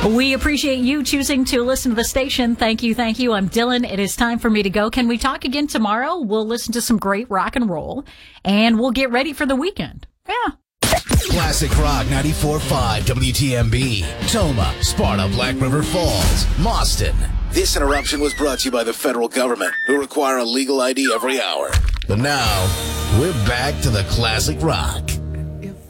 We appreciate you choosing to listen to the station. Thank you. Thank you. I'm Dylan. It is time for me to go. Can we talk again tomorrow? We'll listen to some great rock and roll and we'll get ready for the weekend. Yeah. Classic Rock 94.5 WTMB. Toma, Sparta, Black River Falls, Mauston. This interruption was brought to you by the federal government, who require a legal ID every hour. But now, we're back to the Classic Rock.